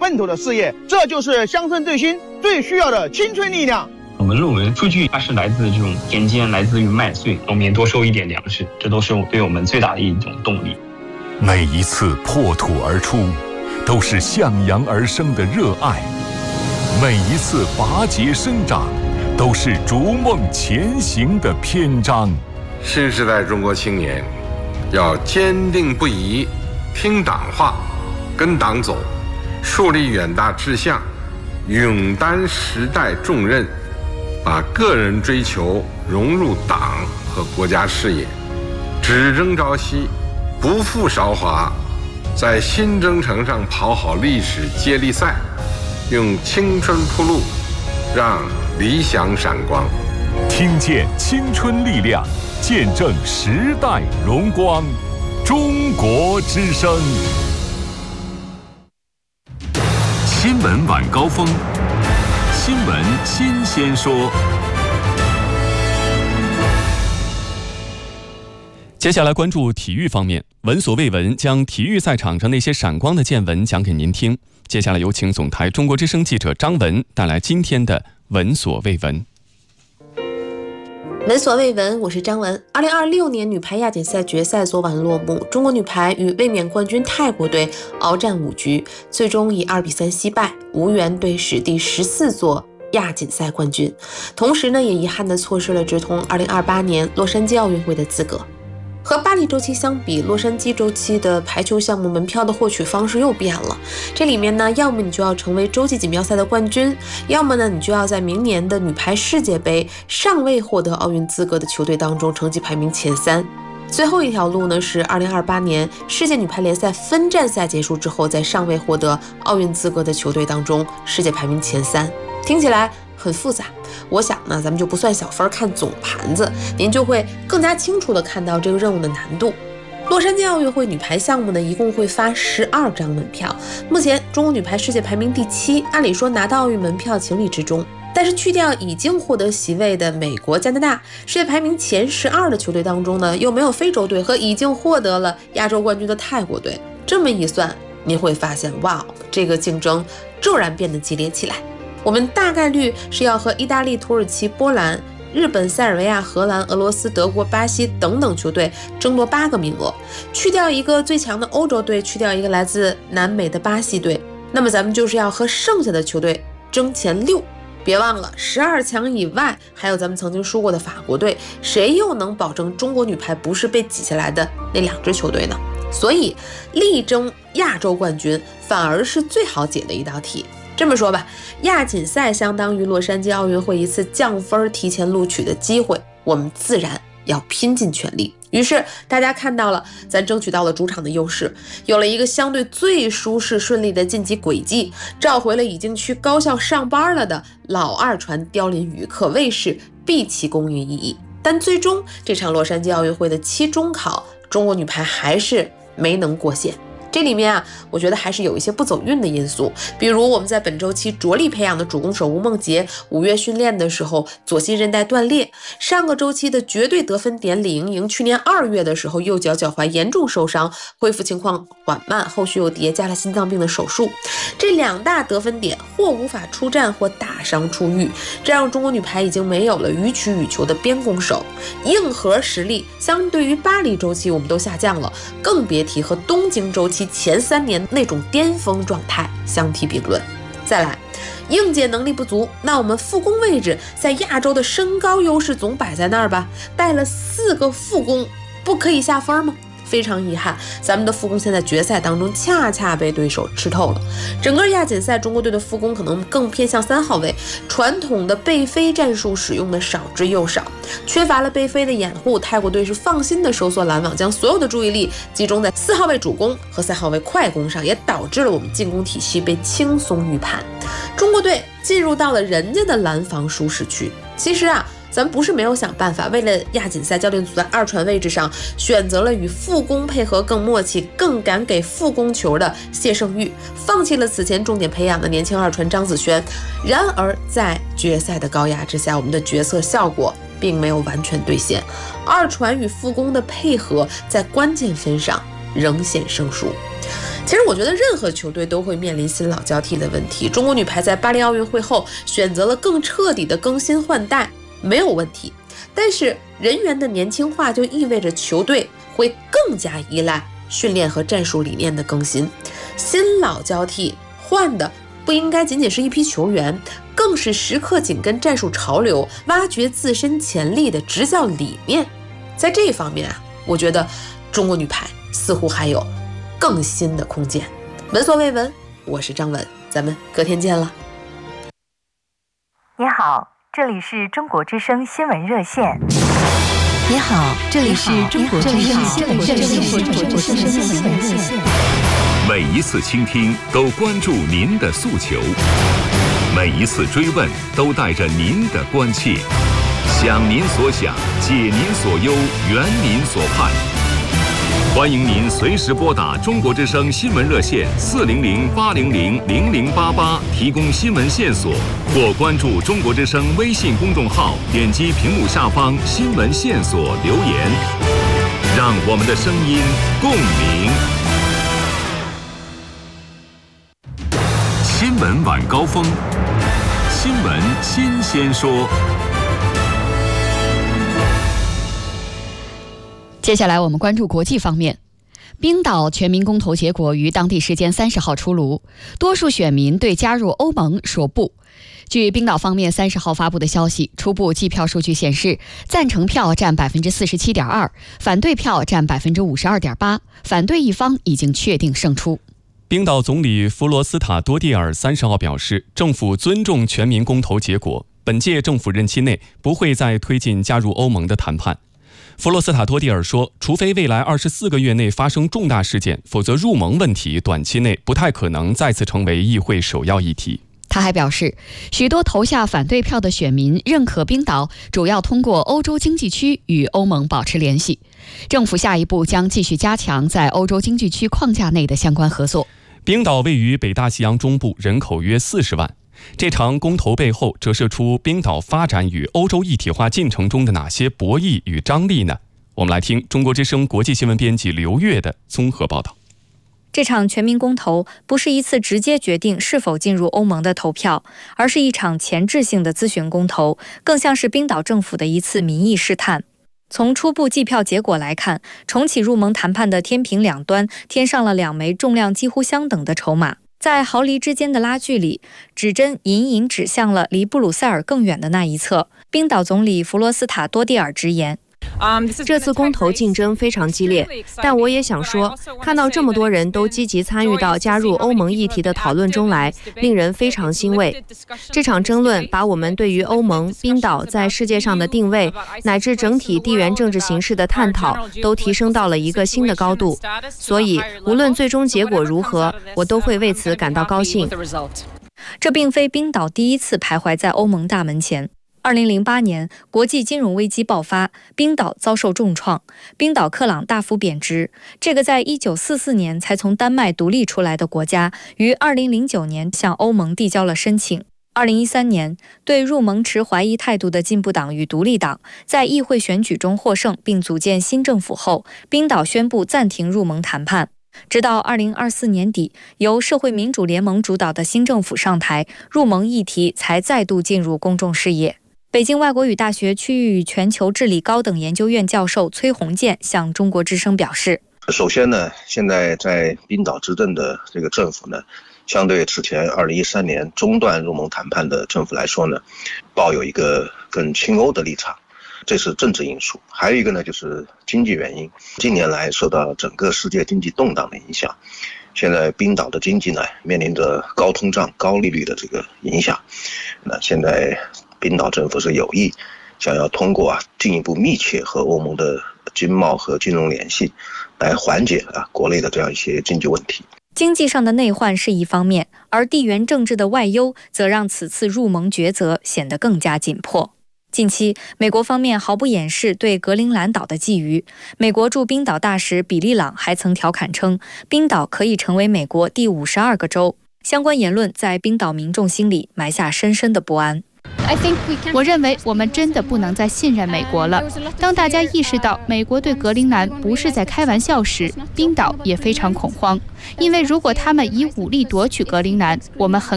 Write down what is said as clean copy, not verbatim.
奔头的事业。这就是乡村振兴最需要的青春力量。 我们论文数据它是来自这种田间，来自于麦穗，农民多收一点粮食，这都是对我们最大的一种动力。 每一次破土而出，都是向阳而生的热爱；每一次拔节生长，都是逐梦前行的篇章。 新时代中国青年要坚定不移，听党话，跟党走，树立远大志向，勇担时代重任，把个人追求融入党和国家事业，只争朝夕，不负韶华，在新征程上跑好历史接力赛，用青春铺路，让理想闪光。 听见青春力量，见证时代荣光。中国之声。新闻晚高峰，新闻新鲜说。 接下来关注体育方面，闻所未闻将体育赛场上那些闪光的见闻讲给您听。接下来有请总台中国之声记者张文带来今天的闻所未闻。 闻所未闻，我是张文。2026年女排亚锦赛决赛昨晚落幕，中国女排与卫冕冠军泰国队鏖战5局，最终以2比3惜败，无缘对史第14座亚锦赛冠军。同时呢，也遗憾地错失了直通2028年洛杉矶奥运会的资格。和巴黎周期相比，洛杉矶周期的排球项目门票的获取方式又变了。这里面呢，要么你就要成为洲际锦标赛的冠军，要么呢，你就要在明年的女排世界杯尚未获得奥运资格的球队当中成绩排名前3。最后一条路呢，是2028年世界女排联赛分站赛结束之后，在尚未获得奥运资格的球队当中世界排名前3。听起来很复杂，我想呢，咱们就不算小分，看总盘子，您就会更加清楚地看到这个任务的难度。洛杉矶奥运会女排项目呢，一共会发12张门票。目前中国女排世界排名第7，按理说拿到奥运门票情理之中。但是去掉已经获得席位的美国、加拿大，世界排名前12的球队当中呢，又没有非洲队和已经获得了亚洲冠军的泰国队。这么一算，您会发现，哇，这个竞争骤然变得激烈起来。我们大概率是要和意大利、土耳其、波兰、日本、塞尔维亚、荷兰、俄罗斯、德国、巴西等等球队争夺8个名额，去掉一个最强的欧洲队，去掉一个来自南美的巴西队，那么咱们就是要和剩下的球队争前6。别忘了12强以外还有咱们曾经输过的法国队，谁又能保证中国女排不是被挤下来的那2支球队呢？所以力争亚洲冠军反而是最好解的一道题。这么说吧，亚锦赛相当于洛杉矶奥运会一次降分提前录取的机会，我们自然要拼尽全力。于是大家看到了，咱争取到了主场的优势，有了一个相对最舒适顺利的晋级轨迹，召回了已经去高校上班了的老二传刁林宇，可谓是毕其功于一役。但最终这场洛杉矶奥运会的期中考，中国女排还是没能过线。这里面啊，我觉得还是有一些不走运的因素，比如我们在本周期着力培养的主攻手吴梦洁，5月训练的时候左膝韧带断裂；上个周期的绝对得分点李盈莹，去年2月的时候右脚脚踝严重受伤，恢复情况缓慢，后续又叠加了心脏病的手术。这2大得分点或无法出战，或打伤出狱，这让中国女排已经没有了予取予求的边攻手，硬核实力相对于巴黎周期我们都下降了，更别提和东京周期前3年那种巅峰状态相提并论。再来，硬件能力不足，那我们副攻位置在亚洲的身高优势总摆在那儿吧，带了4个副攻，不可以下分吗？非常遗憾，咱们的副攻现在决赛当中恰恰被对手吃透了。整个亚锦赛中国队的副攻可能更偏向3号位，传统的背飞战术使用的少之又少，缺乏了背飞的掩护，泰国队是放心的收缩拦网，将所有的注意力集中在4号位主攻和3号位快攻上，也导致了我们进攻体系被轻松预判。中国队进入到了人家的拦防舒适区。其实啊，咱不是没有想办法，为了亚锦赛，教练组在2传位置上选择了与副攻配合更默契、更敢给副攻球的谢胜玉，放弃了此前重点培养的年轻2传张子萱。然而在决赛的高压之下，我们的决策效果并没有完全兑现，2传与副攻的配合在关键分上仍显生疏。 其实我觉得任何球队都会面临新老交替的问题。中国女排在巴黎奥运会后选择了更彻底的更新换代，没有问题。但是人员的年轻化就意味着球队会更加依赖训练和战术理念的更新。新老交替换的不应该仅仅是一批球员，更是时刻紧跟战术潮流，挖掘自身潜力的执教理念。在这一方面我觉得中国女排似乎还有更新的空间。闻所未闻，我是张文，咱们隔天见了。 你好，这里是中国之声新闻热线。 你好，这里是中国之声新闻热线。 每一次倾听都关注您的诉求，每一次追问都带着您的关切，想您所想，解您所忧，圆您所盼。欢迎您随时拨打中国之声新闻热线400-800-0088提供新闻线索，或关注中国之声微信公众号，点击屏幕下方新闻线索留言，让我们的声音共鸣。新闻晚高峰，新闻新鲜说。 接下来我们关注国际方面。冰岛全民公投结果于当地时间30号出炉，多数选民对加入欧盟说不。据冰岛方面30号发布的消息，初步计票数据显示，赞成票占 47.2%， 反对票占 52.8%， 反对一方已经确定胜出。 冰岛总理弗罗斯塔多蒂尔30号表示，政府尊重全民公投结果，本届政府任期内不会再推进加入欧盟的谈判。弗罗斯塔多蒂尔说，除非未来24个月内发生重大事件，否则入盟问题短期内不太可能再次成为议会首要议题。 他还表示，许多投下反对票的选民认可冰岛主要通过欧洲经济区与欧盟保持联系，政府下一步将继续加强在欧洲经济区框架内的相关合作。 冰岛位于北大西洋中部，人口约40万。这场公投背后折射出冰岛发展与欧洲一体化进程中的哪些博弈与张力呢？我们来听中国之声国际新闻编辑刘月的综合报道。 这场全民公投不是一次直接决定是否进入欧盟的投票，而是一场前置性的咨询公投，更像是冰岛政府的一次民意试探。从初步计票结果来看，重启入盟谈判的天平两端添上了2枚重量几乎相等的筹码。在毫厘之间的拉锯里，指针隐隐指向了离布鲁塞尔更远的那一侧。冰岛总理弗罗斯塔多蒂尔直言， 这次公投竞争非常激烈，但我也想说，看到这么多人都积极参与到加入欧盟议题的讨论中来，令人非常欣慰。这场争论把我们对于欧盟、冰岛在世界上的定位，乃至整体地缘政治形势的探讨，都提升到了一个新的高度。所以，无论最终结果如何，我都会为此感到高兴。 这并非冰岛第一次徘徊在欧盟大门前。2008年，国际金融危机爆发，冰岛遭受重创，冰岛克朗大幅贬值。这个在1944年才从丹麦独立出来的国家，于2009年向欧盟递交了申请。2013年，对入盟持怀疑态度的进步党与独立党在议会选举中获胜，并组建新政府后，冰岛宣布暂停入盟谈判。直到2024年底，由社会民主联盟主导的新政府上台，入盟议题才再度进入公众视野。北京外国语大学区域与全球治理高等研究院教授崔洪建向中国之声表示， 首先呢，现在在冰岛执政的这个政府呢，相对此前2013年中断入盟谈判的政府来说呢，抱有一个更亲欧的立场，这是政治因素。还有一个呢，就是经济原因。近年来受到整个世界经济动荡的影响，现在冰岛的经济呢面临着高通胀、高利率的这个影响。那现在冰岛政府是有意想要通过进一步密切和欧盟的经贸和金融联系，来缓解国内的这样一些经济问题。 经济上的内患是一方面，而地缘政治的外忧则让此次入盟抉择显得更加紧迫。近期，美国方面毫不掩饰对格陵兰岛的觊觎。美国驻冰岛大使比利朗还曾调侃称，冰岛可以成为美国第52个州。相关言论在冰岛民众心里埋下深深的不安。 我认为我们真的不能再信任美国了。当大家意识到美国对格陵兰不是在开玩笑时，冰岛也非常恐慌，因为如果他们以武力夺取格陵兰，我们很